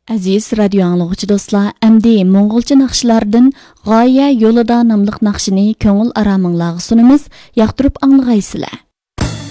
Aziz radio anglagıcı dostlar, əmdi Moğolca naqşlardan G'oya yo'lida nomli naqshini ko'ngil araminglarga sunamiz. Yoqtirib anglag'aysizlar.